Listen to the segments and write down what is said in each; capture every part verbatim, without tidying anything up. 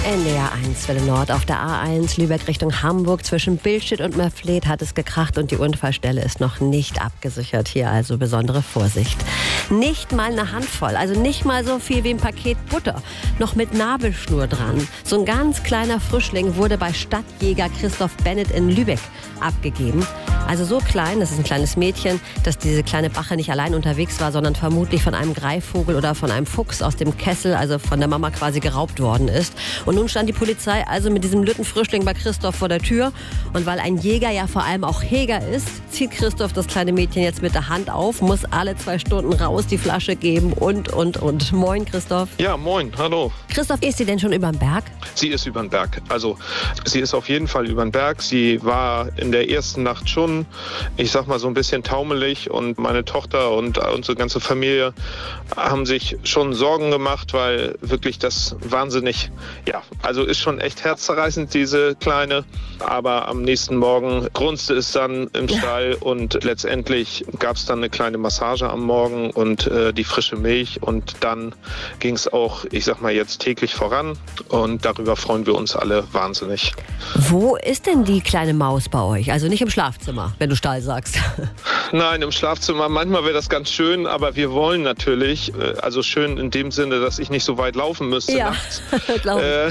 N D R eins Welle Nord auf der A eins Lübeck Richtung Hamburg. Zwischen Billstedt und Merfleet hat es gekracht und die Unfallstelle ist noch nicht abgesichert. Hier also besondere Vorsicht. Nicht mal eine Handvoll, also nicht mal so viel wie ein Paket Butter. Noch mit Nabelschnur dran. So ein ganz kleiner Frischling wurde bei Stadtjäger Christoph Bennett in Lübeck abgegeben. Also so klein, das ist ein kleines Mädchen, dass diese kleine Bache nicht allein unterwegs war, sondern vermutlich von einem Greifvogel oder von einem Fuchs aus dem Kessel, also von der Mama quasi geraubt worden ist. Und nun stand die Polizei also mit diesem Lüttenfrischling bei Christoph vor der Tür. Und weil ein Jäger ja vor allem auch Heger ist, zieht Christoph das kleine Mädchen jetzt mit der Hand auf, muss alle zwei Stunden raus die Flasche geben und, und, und. Moin, Christoph. Ja, moin, hallo. Christoph, ist sie denn schon über den Berg? Sie ist über den Berg. Also, sie ist auf jeden Fall über den Berg. Sie war in der ersten Nacht schon, ich sag mal, so ein bisschen taumelig. Und meine Tochter und unsere ganze Familie haben sich schon Sorgen gemacht, weil wirklich das wahnsinnig, ja, also ist schon echt herzzerreißend, diese Kleine. Aber am nächsten Morgen grunzte es dann im Stall und letztendlich gab es dann eine kleine Massage am Morgen und äh, die frische Milch. Und dann ging es auch, ich sag mal, jetzt täglich voran. Und darüber freuen wir uns alle wahnsinnig. Wo ist denn die kleine Maus bei euch? Also nicht im Schlafzimmer, wenn du Stall sagst. Nein, im Schlafzimmer. Manchmal wäre das ganz schön, aber wir wollen natürlich, also schön in dem Sinne, dass ich nicht so weit laufen müsste ja, nachts. glaube ich. Äh,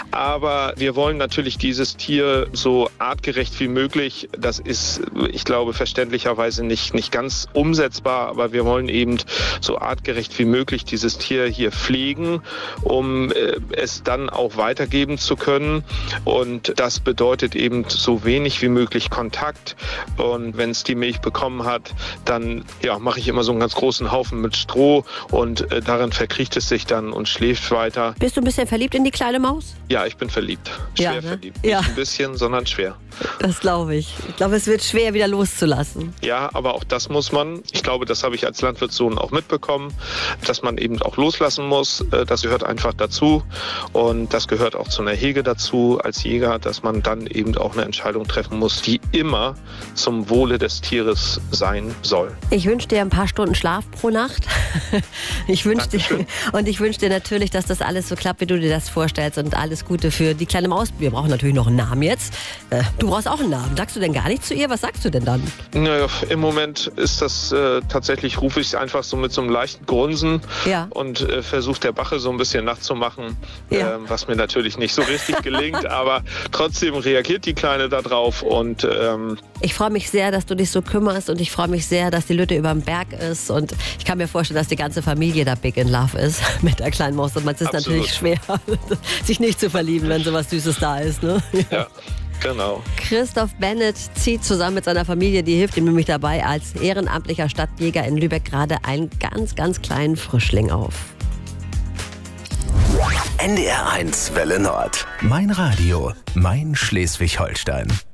aber wir wollen natürlich dieses Tier so artgerecht wie möglich. Das ist, ich glaube, verständlicherweise nicht, nicht ganz umsetzbar, aber wir wollen eben so artgerecht wie möglich dieses Tier hier pflegen, um äh, es dann auch weitergeben zu können. Und das bedeutet eben so wenig wie möglich Kontakt. Und wenn es die Milch bekommen hat, dann ja, mache ich immer so einen ganz großen Haufen mit Stroh und äh, darin verkriecht es sich dann und schläft weiter. Bist du ein bisschen verliebt in die kleine Maus? Ja, ich bin verliebt. Schwer ja, ne? verliebt. Ja. Nicht ein bisschen, sondern schwer. Das glaube ich. Ich glaube, es wird schwer, wieder loszulassen. Ja, aber auch das muss man. Ich glaube, das habe ich als Landwirtssohn auch mitbekommen, dass man eben auch loslassen muss. Das gehört einfach dazu. Und das gehört auch zu einer Hege dazu als Jäger, dass man dann eben auch eine Entscheidung treffen muss, die immer zum Wohle des Tieres sein soll. Ich wünsche dir ein paar Stunden Schlaf pro Nacht. Ich wünsche dir, und ich wünsche dir natürlich, dass das alles so klappt, wie du dir das vorstellst, und alles Gute für die kleine Maus. Wir brauchen natürlich noch einen Namen jetzt. Du brauchst auch einen Namen. Sagst du denn gar nichts zu ihr? Was sagst du denn dann? Naja, im Moment ist das äh, tatsächlich, rufe ich einfach so mit so einem leichten Grunzen ja. und äh, versuche der Bache so ein bisschen nachzumachen, ja. äh, was mir natürlich nicht so richtig gelingt, aber trotzdem reagiert die Kleine da drauf und ähm, ich freue mich sehr, dass du dich so kümmerst, und ich freue mich sehr, dass die Lütte über dem Berg ist, und ich kann mir vorstellen, dass die ganze Familie da big in love ist mit der kleinen Maus, und es ist absolut. Natürlich schwer, sich nicht zu verlieben, wenn so was Süßes da ist, ne? Ja. Genau. Christoph Bennett zieht zusammen mit seiner Familie, die hilft ihm nämlich dabei, als ehrenamtlicher Stadtjäger in Lübeck gerade einen ganz, ganz kleinen Frischling auf. N D R eins Welle Nord. Mein Radio, mein Schleswig-Holstein.